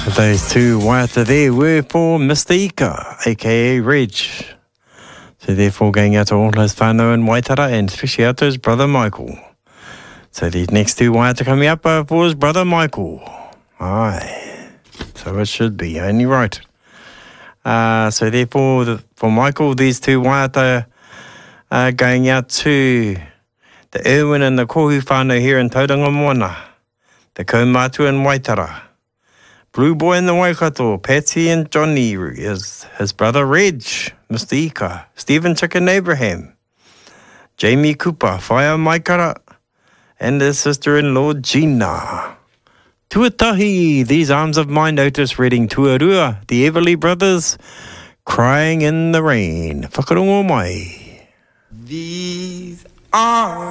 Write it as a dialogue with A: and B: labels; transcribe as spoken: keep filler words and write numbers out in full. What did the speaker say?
A: Those two waiata there were for Mister Ika, aka Reg. So therefore going out to all his whānau in Waitara and especially out to his brother Michael. So these next two waiata coming up are for his brother Michael. Aye. So it should be only right. Uh, so therefore the, for Michael, these two waiata are going out to the Irwin and the Kohu whānau here in Tauranga Moana. The Kaumatu in Waitara. Blue Boy in the Waikato, Patsy and Johnny, is his brother Reg, Mister Ika, Stephen Chicken Abraham, Jamie Cooper, Whaia Maikara, and his sister-in-law Gina. Tuatahi, these arms of mine, Otis reading Tuarua, the Everly Brothers, Crying in the Rain. Whakarongo mai.
B: These arms